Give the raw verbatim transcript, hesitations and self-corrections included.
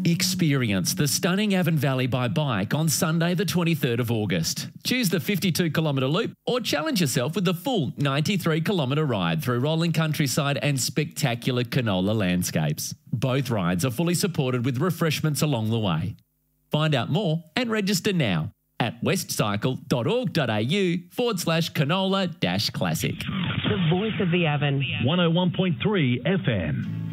Experience the stunning Avon Valley by bike on Sunday the twenty-third of August. Choose the fifty-two kilometre loop or challenge yourself with the full ninety-three kilometre ride through rolling countryside and spectacular canola landscapes. Both rides are fully supported with refreshments along the way. Find out more and register now at westcycle.org.au forward slash canola dash classic. The voice of the Avon. one oh one point three F M.